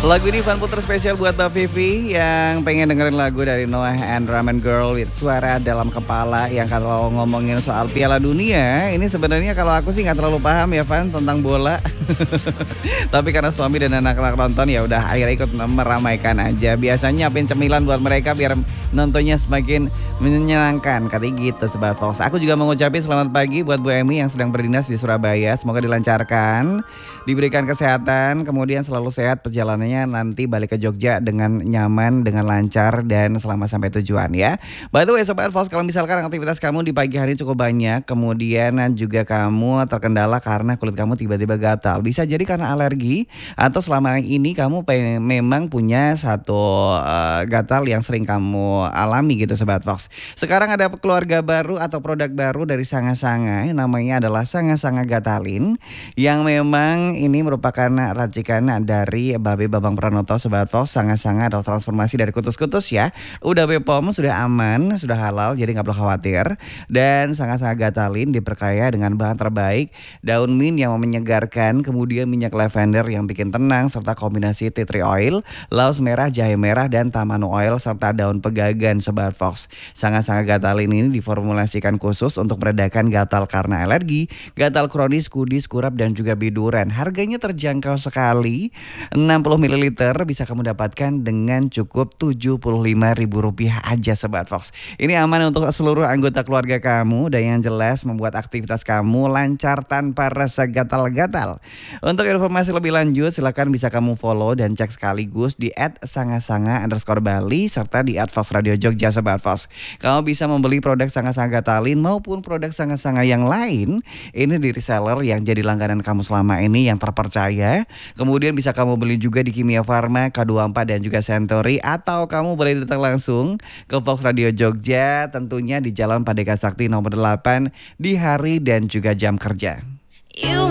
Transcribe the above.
Lagu ini Fun Puter spesial buat Mbak Vivi yang pengen dengerin lagu dari Noah and Ramen Girl with Suara Dalam Kepala. Yang kalau ngomongin soal Piala Dunia, ini sebenarnya kalau aku sih nggak terlalu paham ya Van tentang bola. Tapi karena suami dan anak-anak nonton ya udah akhirnya ikut meramaikan aja. Biasanya nyiapin cemilan buat mereka biar nontonnya semakin menyenangkan. Katanya gitu Sobat Fox. Aku juga mau ngucapin selamat pagi buat Bu Emi yang sedang berdinas di Surabaya. Semoga dilancarkan, diberikan kesehatan, kemudian selalu sehat perjalanannya nanti balik ke Jogja dengan nyaman, dengan lancar dan selamat sampai tujuan ya. By the way Sobat Fox, kalau misalkan aktivitas kamu di pagi hari cukup banyak, kemudian juga kamu terkendala karena kulit kamu tiba-tiba gatal, bisa jadi karena alergi atau selama ini kamu memang punya satu gatal yang sering kamu alami gitu Sobat Fox. Sekarang ada keluarga baru atau produk baru dari Sanga-Sanga, namanya adalah Sanga-Sanga Gatalin, yang memang ini merupakan racikan dari Babe Babang Pranoto Sobat Fox. Sanga-Sanga adalah transformasi dari kutus-kutus ya. Udah BPOM, sudah aman, sudah halal, jadi gak perlu khawatir. Dan Sanga-Sanga Gatalin diperkaya dengan bahan terbaik, daun mint yang menyegarkan, kemudian minyak lavender yang bikin tenang, serta kombinasi tea tree oil, laos merah, jahe merah, dan tamanu oil, serta daun pegagan Sobat Fox. Sanga-Sanga Gatalin ini diformulasikan khusus untuk meredakan gatal karena alergi, gatal kronis, kudis, kurap, dan juga biduran. Harganya terjangkau sekali, 60 ml bisa kamu dapatkan dengan cukup Rp75.000 aja Sobat Fox. Ini aman untuk seluruh anggota keluarga kamu dan yang jelas membuat aktivitas kamu lancar tanpa rasa gatal-gatal. Untuk informasi lebih lanjut silakan bisa kamu follow dan cek sekaligus di @sanga-sanga_Bali serta di @foxradio_jogja Sobat Fox. Kamu bisa membeli produk Sanga-Sanga Gatalin maupun produk Sanga-Sanga yang lain. Ini di reseller yang jadi langganan kamu selama ini yang terpercaya. Kemudian bisa kamu beli juga di Kimia Farma, K24 dan juga Century, atau kamu boleh datang langsung ke Fox Radio Jogja, tentunya di Jalan Padeka Sakti nomor 8 di hari dan juga jam kerja.